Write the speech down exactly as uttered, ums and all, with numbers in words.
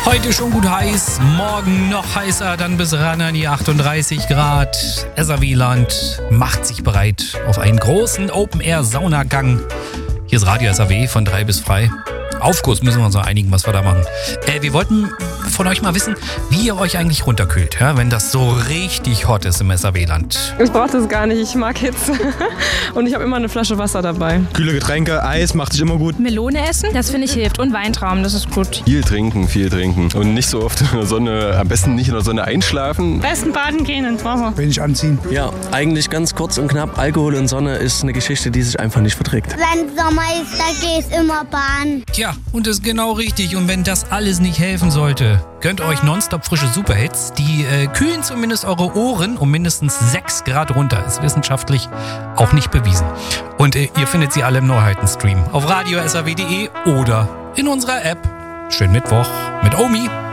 Heute schon gut heiß, morgen noch heißer, dann bis ran an die achtunddreißig Grad. S R W-Land macht sich bereit auf einen großen Open-Air-Saunagang. Hier ist Radio S R W von drei bis frei. Aufguss müssen wir uns noch einigen, was wir da machen. Äh, wir wollten von euch mal wissen, wie ihr euch eigentlich runterkühlt, ja, wenn das so richtig hot ist im S R W-Land. Ich brauche das gar nicht, ich mag Hitze. Und ich habe immer eine Flasche Wasser dabei. Kühle Getränke, Eis macht sich immer gut. Melone essen, das finde ich hilft. Und Weintrauben, das ist gut. Viel trinken, viel trinken. Und nicht so oft in der Sonne, am besten nicht in der Sonne einschlafen. Am besten baden gehen ins Wasser. Wenig anziehen. Ja, eigentlich ganz kurz und knapp. Alkohol und Sonne ist eine Geschichte, die sich einfach nicht verträgt. Wenn Sommer ist, da geht's immer baden. Ja, und das ist genau richtig. Und wenn das alles nicht helfen sollte, gönnt euch nonstop frische Superhits. Die äh, kühlen zumindest eure Ohren um mindestens sechs Grad runter. Ist wissenschaftlich auch nicht bewiesen. Und äh, ihr findet sie alle im Neuheitenstream auf radio s r w punkt d e oder in unserer App. Schönen Mittwoch mit Omi.